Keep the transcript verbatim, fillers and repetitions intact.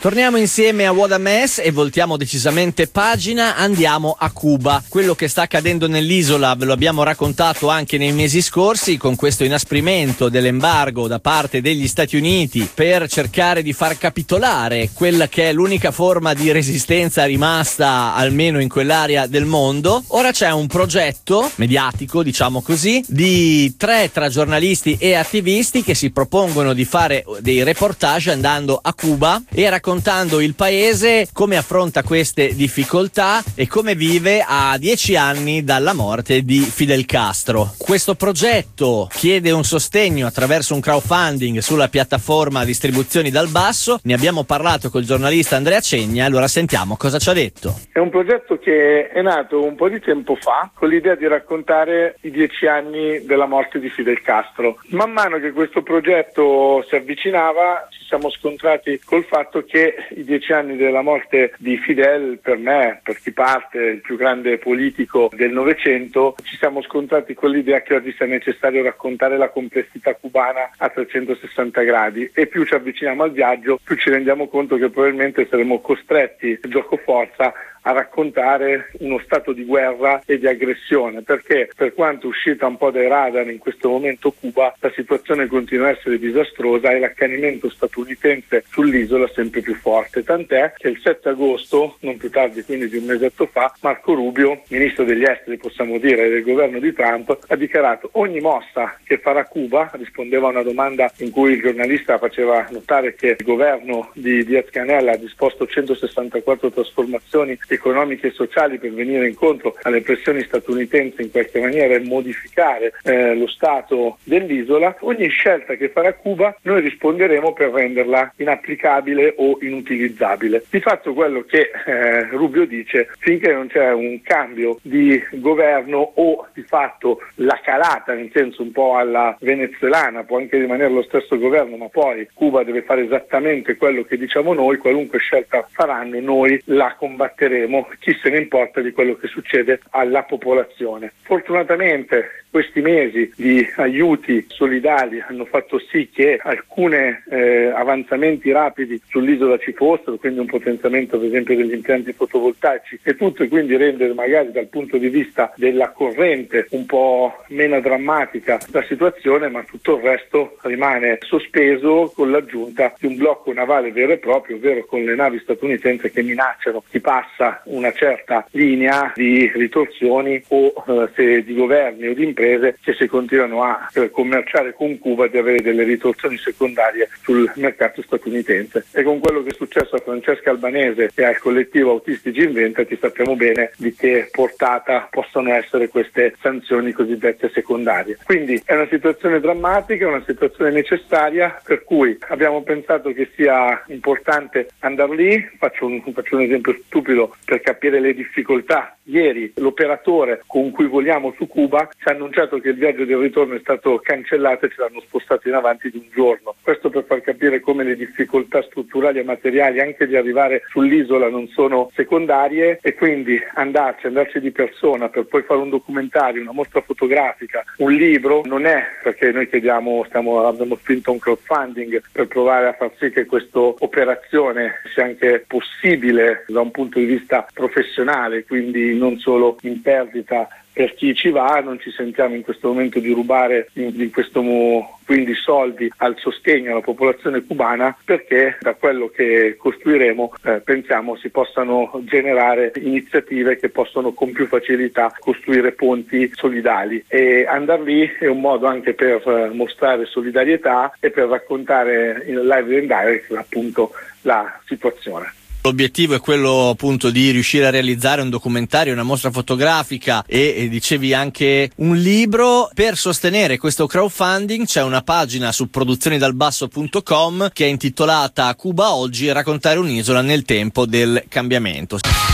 Torniamo insieme a What a Mess e voltiamo decisamente pagina, andiamo a Cuba. Quello che sta accadendo nell'isola ve lo abbiamo raccontato anche nei mesi scorsi, con questo inasprimento dell'embargo da parte degli Stati Uniti per cercare di far capitolare quella che è l'unica forma di resistenza rimasta almeno in quell'area del mondo. Ora c'è un progetto mediatico, diciamo così, di tre tra giornalisti e attivisti che si propongono di fare dei reportage andando a Cuba e raccontando raccontando il paese, come affronta queste difficoltà e come vive a dieci anni dalla morte di Fidel Castro. Questo progetto chiede un sostegno attraverso un crowdfunding sulla piattaforma Distribuzioni dal Basso. Ne abbiamo parlato col giornalista Andrea Cegna, allora sentiamo cosa ci ha detto. È un progetto che è nato un po' di tempo fa con l'idea di raccontare i dieci anni della morte di Fidel Castro. Man mano che questo progetto si avvicinava ci siamo scontrati col fatto che i dieci anni della morte di Fidel, per me, per chi parte, il più grande politico del Novecento, ci siamo scontrati con l'idea che oggi sia necessario raccontare la complessità cubana a trecentosessanta gradi, e più ci avviciniamo al viaggio più ci rendiamo conto che probabilmente saremo costretti, gioco forza, a raccontare uno stato di guerra e di aggressione, perché per quanto uscita un po' dai radar in questo momento Cuba, la situazione continua a essere disastrosa e l'accanimento statunitense sull'isola sempre più forte, tant'è che il sette agosto, non più tardi quindi di un mesetto fa, Marco Rubio, ministro degli esteri possiamo dire del governo di Trump, ha dichiarato: ogni mossa che farà Cuba, rispondeva a una domanda in cui il giornalista faceva notare che il governo di Diaz-Canel ha disposto centosessantaquattro trasformazioni economiche e sociali per venire incontro alle pressioni statunitensi in qualche maniera e modificare eh, lo stato dell'isola. Ogni scelta che farà Cuba noi risponderemo per renderla inapplicabile o inutilizzabile. Di fatto quello che eh, Rubio dice: finché non c'è un cambio di governo o di fatto la calata, in senso un po' alla venezuelana, può anche rimanere lo stesso governo ma poi Cuba deve fare esattamente quello che diciamo noi, qualunque scelta faranno noi la combatteremo, chi se ne importa di quello che succede alla popolazione. Fortunatamente questi mesi di aiuti solidali hanno fatto sì che alcune eh, avanzamenti rapidi sull'isola ci fossero, quindi un potenziamento ad esempio degli impianti fotovoltaici e tutto, e quindi rendere magari dal punto di vista della corrente un po' meno drammatica la situazione, ma tutto il resto rimane sospeso con l'aggiunta di un blocco navale vero e proprio, ovvero con le navi statunitensi che minacciano chi passa una certa linea di ritorsioni o eh, se di governi o di imprese che si continuano a eh, commerciare con Cuba, di avere delle ritorsioni secondarie sul mercato statunitense. E con quello che è successo a Francesca Albanese e al collettivo Autistici Inventati sappiamo bene di che portata possono essere queste sanzioni cosiddette secondarie. Quindi è una situazione drammatica, una situazione necessaria, per cui abbiamo pensato che sia importante andare lì. Faccio un, faccio un esempio stupido per capire le difficoltà. Ieri l'operatore con cui voliamo su Cuba ci ha annunciato che il viaggio del ritorno è stato cancellato e ce l'hanno spostato in avanti di un giorno. Questo per far capire come le difficoltà strutturali e materiali anche di arrivare sull'isola non sono secondarie, e quindi andarci, andarci di persona per poi fare un documentario, una mostra fotografica, un libro, non è perché noi chiediamo, stiamo, abbiamo spinto un crowdfunding per provare a far sì che questa operazione sia anche possibile da un punto di vista professionale, quindi non solo in perdita per chi ci va. Non ci sentiamo in questo momento di rubare in, in questo mo, quindi soldi al sostegno alla popolazione cubana, perché da quello che costruiremo eh, pensiamo si possano generare iniziative che possono con più facilità costruire ponti solidali, e andare lì è un modo anche per eh, mostrare solidarietà e per raccontare in live and direct appunto la situazione. L'obiettivo è quello appunto di riuscire a realizzare un documentario, una mostra fotografica e, e dicevi anche un libro. Per sostenere questo crowdfunding c'è una pagina su produzioni dal basso punto com che è intitolata Cuba oggi, raccontare un'isola nel tempo del cambiamento.